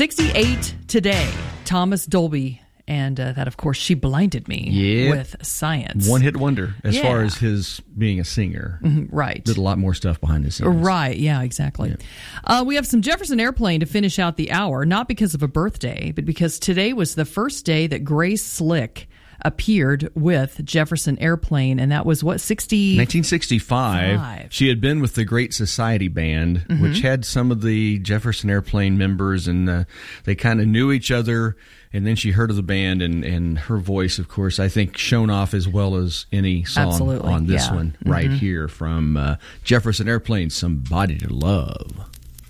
68 today, Thomas Dolby. And that, of course, She Blinded Me with Science. One-hit wonder as far as his being a singer. Right. Did a lot more stuff behind the scenes. Right, yeah, exactly. Yeah. We have some Jefferson Airplane to finish out the hour, not because of a birthday, but because today was the first day that Grace Slick appeared with Jefferson Airplane, and that was, 1965. She had been with the Great Society Band, which had some of the Jefferson Airplane members, and they kind of knew each other, and then she heard of the band, and her voice, of course, I think shown off as well as any song on this one right here from Jefferson Airplane, Somebody to Love.